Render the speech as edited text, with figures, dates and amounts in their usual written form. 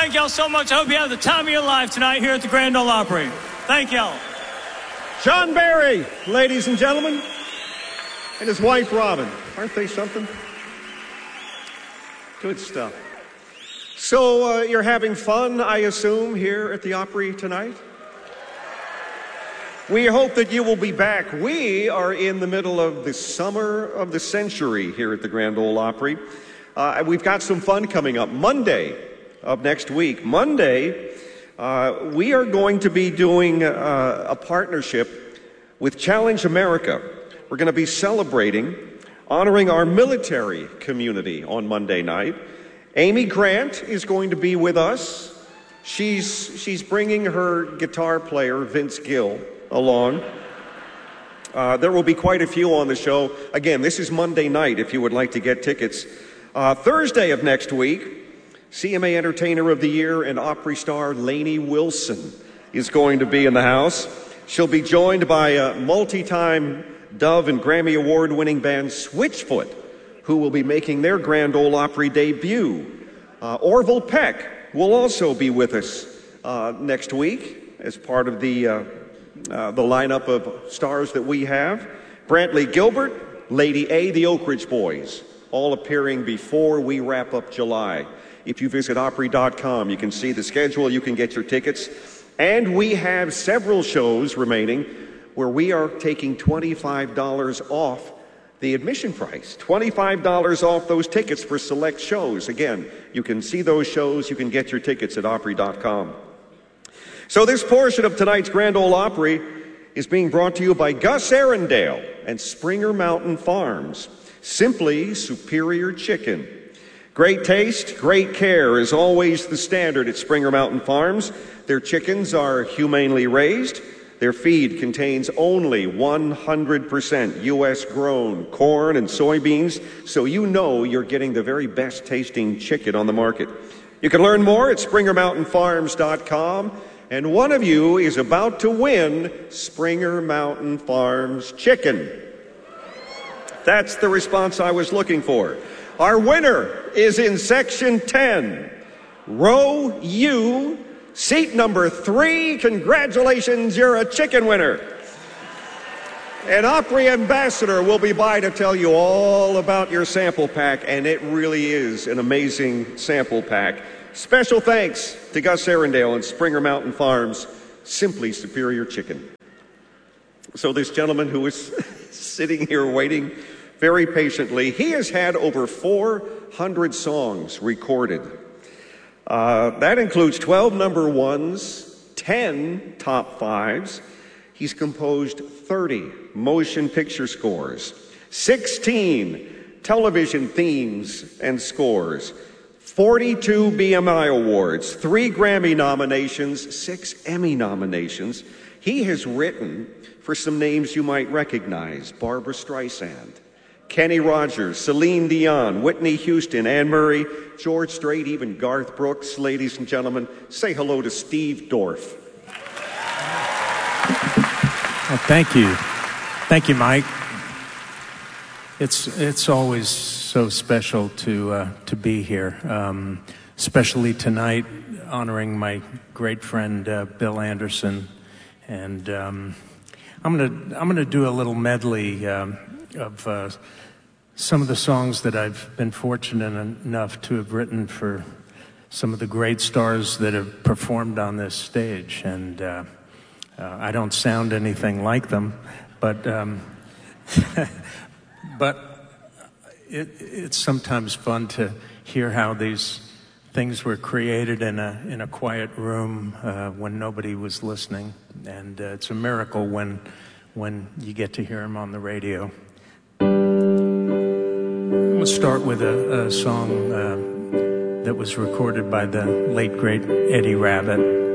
thank y'all so much. I hope you have the time of your life tonight here at the Grand Ole Opry. Thank y'all. John Barry, ladies and gentlemen, and his wife Robin. Aren't they something? Good stuff. So you're having fun, I assume, here at the Opry tonight? We hope that you will be back. We are in the middle of the summer of the century here at the Grand Ole Opry. We've got some fun coming up. Monday of next week. Monday, we are going to be doing a partnership with Challenge America. We're going to be celebrating, honoring our military community on Monday night. Amy Grant is going to be with us. She's bringing her guitar player, Vince Gill, along. There will be quite a few on the show. Again, this is Monday night if you would like to get tickets. Thursday of next week, CMA Entertainer of the Year and Opry star Lainey Wilson is going to be in the house. She'll be joined by multi-time Dove and Grammy Award-winning band Switchfoot, who will be making their Grand Ole Opry debut. Orville Peck will also be with us next week as part of the lineup of stars that we have. Brantley Gilbert, Lady A, the Oak Ridge Boys, all appearing before we wrap up July. If you visit Opry.com, you can see the schedule, you can get your tickets. And we have several shows remaining where we are taking $25 off the admission price. $25 off those tickets for select shows. Again, you can see those shows, you can get your tickets at Opry.com. So this portion of tonight's Grand Ole Opry is being brought to you by Gus Arundel and Springer Mountain Farms. Simply superior chicken. Great taste, great care is always the standard at Springer Mountain Farms. Their chickens are humanely raised. Their feed contains only 100% U.S. grown corn and soybeans, so you know you're getting the very best tasting chicken on the market. You can learn more at SpringerMountainFarms.com. And one of you is about to win Springer Mountain Farms chicken. That's the response I was looking for. Our winner is in section 10, row U, seat number 3. Congratulations, you're a chicken winner. An Opry ambassador will be by to tell you all about your sample pack, and it really is an amazing sample pack. Special thanks to Gus Arundel and Springer Mountain Farms, simply superior chicken. So this gentleman who is sitting here waiting very patiently, he has had over 400 songs recorded. That includes 12 number ones, 10 top fives. He's composed 30 motion picture scores, 16 television themes and scores, 42 BMI awards, 3 Grammy nominations, 6 Emmy nominations. He has written for some names you might recognize: Barbra Streisand, Kenny Rogers, Celine Dion, Whitney Houston, Anne Murray, George Strait, even Garth Brooks. Ladies and gentlemen, say hello to Steve Dorff. Well, thank you. Thank you, Mike. It's always so special to be here, especially tonight, honoring my great friend Bill Anderson, and I'm gonna do a little medley of some of the songs that I've been fortunate enough to have written for some of the great stars that have performed on this stage, and I don't sound anything like them, but. But it's sometimes fun to hear how these things were created in a quiet room when nobody was listening, and it's a miracle when you get to hear them on the radio. We'll start with a song that was recorded by the late great Eddie Rabbitt.